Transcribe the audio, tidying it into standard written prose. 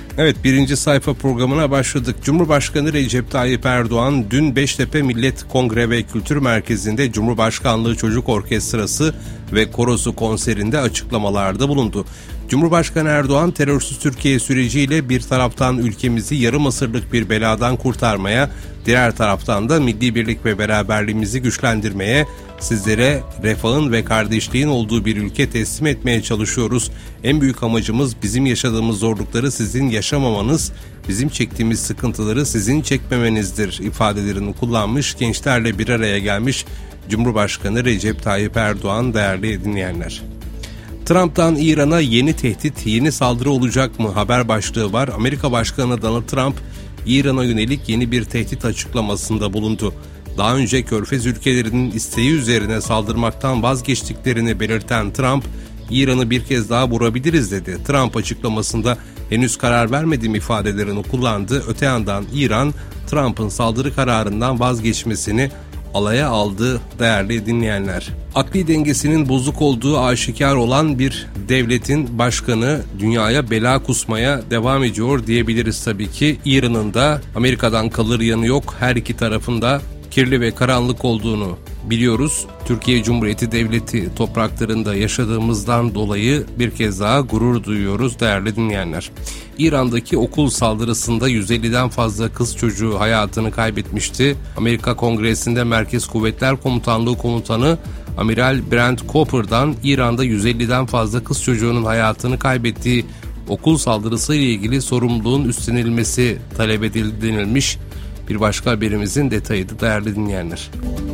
Evet, birinci sayfa programına başladık. Cumhurbaşkanı Recep Tayyip Erdoğan dün Beştepe Millet Kongre ve Kültür Merkezi'nde Cumhurbaşkanlığı Çocuk Orkestrası ve Korosu konserinde açıklamalarda bulundu. Cumhurbaşkanı Erdoğan, terörsüz Türkiye süreciyle bir taraftan ülkemizi yarım asırlık bir beladan kurtarmaya, diğer taraftan da milli birlik ve beraberliğimizi güçlendirmeye, sizlere refahın ve kardeşliğin olduğu bir ülke teslim etmeye çalışıyoruz. En büyük amacımız bizim yaşadığımız zorlukları sizin yaşamamanız, bizim çektiğimiz sıkıntıları sizin çekmemenizdir ifadelerini kullanmış, gençlerle bir araya gelmiş Cumhurbaşkanı Recep Tayyip Erdoğan. Değerli dinleyenler, Trump'tan İran'a yeni tehdit, yeni saldırı olacak mı haber başlığı var. Amerika Başkanı Donald Trump, İran'a yönelik yeni bir tehdit açıklamasında bulundu. Daha önce Körfez ülkelerinin isteği üzerine saldırmaktan vazgeçtiklerini belirten Trump, İran'ı bir kez daha vurabiliriz dedi. Trump açıklamasında henüz karar vermedim ifadelerini kullandı. Öte yandan İran, Trump'ın saldırı kararından vazgeçmesini alaya aldı. Değerli dinleyenler, akli dengesinin bozuk olduğu aşikar olan bir devletin başkanı dünyaya bela kusmaya devam ediyor diyebiliriz tabii ki. İran'ın da Amerika'dan kalır yanı yok, her iki tarafında kirli ve karanlık olduğunu biliyoruz. Türkiye Cumhuriyeti Devleti topraklarında yaşadığımızdan dolayı bir kez daha gurur duyuyoruz değerli dinleyenler. İran'daki okul saldırısında 150'den fazla kız çocuğu hayatını kaybetmişti. Amerika Kongresi'nde Merkez Kuvvetler Komutanlığı Komutanı Amiral Brent Cooper'dan İran'da 150'den fazla kız çocuğunun hayatını kaybettiği okul saldırısı ile ilgili sorumluluğun üstlenilmesi talep edildi denilmiş. Bir başka haberimizin detayıydı değerli dinleyenler.